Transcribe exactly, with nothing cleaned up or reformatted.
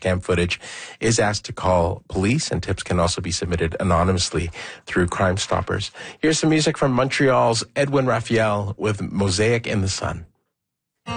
cam footage is asked to call police, and tips can also be submitted anonymously through Crime Stoppers. Here's some music from Montreal's Edwin Raphael with Mosaic in the Sun.